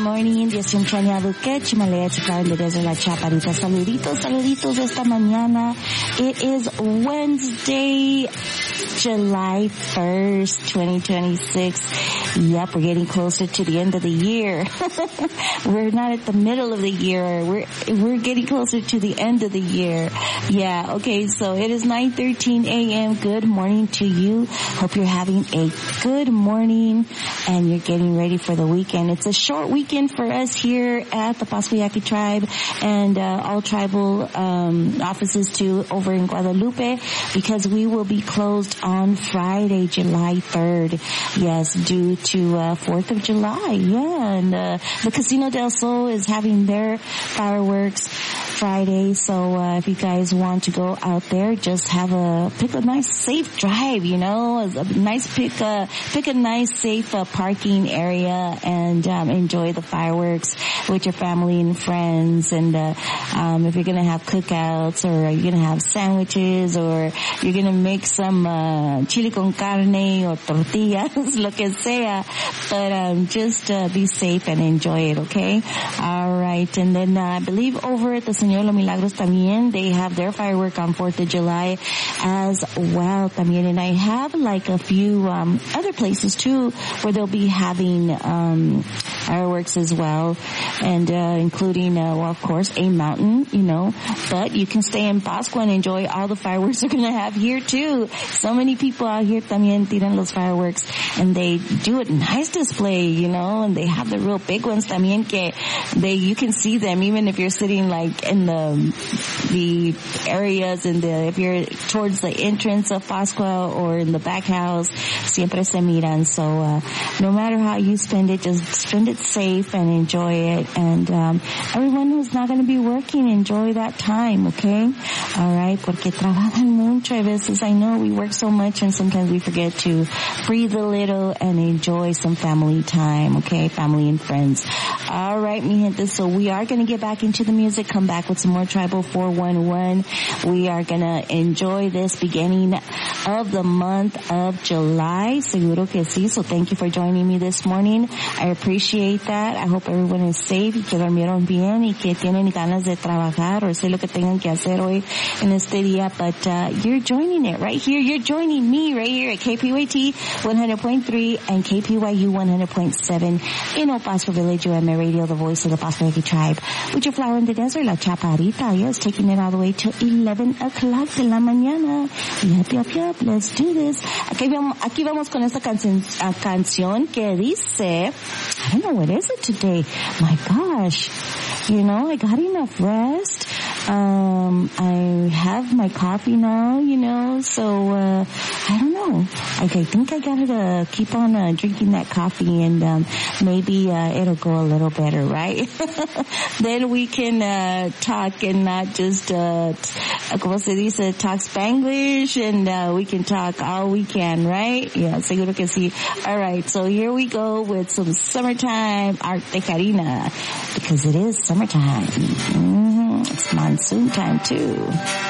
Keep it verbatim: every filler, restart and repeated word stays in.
morning. Dios siempre añado que Chimalea Chicago desde la Chaparita. Saluditos, saluditos esta mañana. It is Wednesday, July first, twenty twenty-six. Yep, we're getting closer to the end of the year. We're not at the middle of the year. We're, we're getting closer to the end of the year. Yeah, okay, so it is nine thirteen a.m. Good morning to you. Hope you're having a good morning and you're getting ready for the weekend. It's a short weekend for us here at the Pascua Yaqui Tribe and uh, all tribal um offices too over in Guadalupe because we will be closed on Friday, July third. Yes, due to uh fourth of July. Yeah, and uh, the Casino del Sol is having their fireworks Friday, so uh, if you guys want to go out there, just have a pick a nice safe drive, you know, a nice pick a pick a nice safe uh, parking area and um, enjoy the fireworks with your family and friends. And uh, um, if you're gonna have cookouts or you're gonna have sandwiches or you're gonna make some uh, chili con carne or tortillas, lo que sea, but um, just uh, be safe and enjoy it, okay? All right, and then uh, I believe over at the Señor Los Milagros también, they have their firework on fourth of July as well también. And I have like a few um other places too where they'll be having um fireworks as well, and uh including uh, well, of course, a mountain, you know, but you can stay in Pascua and enjoy all the fireworks they're going to have here too. So many people out here también tiran los fireworks and they do a nice display, you know, and they have the real big ones también que they you can see them even if you're sitting like in the the areas in the if you're towards the entrance of Pascua or in the back house, siempre se miran. So uh, no matter how you spend it, just spend it safe and enjoy it. And um, everyone who's not going to be working, enjoy that time, okay? All right, porque trabajan mucho. A veces, I know we work so much and sometimes we forget to breathe a little and enjoy some family time, okay? Family and friends. All right, mi gente, so we are going to get back into the music, come back with some more Tribal four one one. We are going to enjoy this beginning of the month of July. Seguro que sí. So thank you for joining me this morning. I appreciate that. I hope everyone is safe y que durmieron bien y que tienen ganas de trabajar or sé lo que tengan que hacer hoy en este día. But uh, you're joining it right here. You're joining me right here at K P Y T one hundred point three and K P Y U one hundred point seven in El Paso Village, U M A Radio, the voice of the Pascua Yaqui Tribe. With your flower in the desert, La Chaparita. Yes, taking it all the way to eleven o'clock de la mañana. Yep, yep, yep. Let's do this. Aquí vamos, aquí vamos con esta canción, uh, canción que dice, I don't know what is it today. My gosh. You know, I got enough rest. Um, I have my coffee now, you know, so, uh, I don't know. I, I think I gotta keep on, uh, drinking that coffee and, um, maybe, uh, it'll go a little better, right? Then we can, uh, talk and not just, uh, como se dice, talk Spanglish and, uh, we can talk all we can, right? Yeah, seguro que sí. Alright, so here we go with some summertime art de Karina, because it is summertime. Mm-hmm. It's monsoon time too.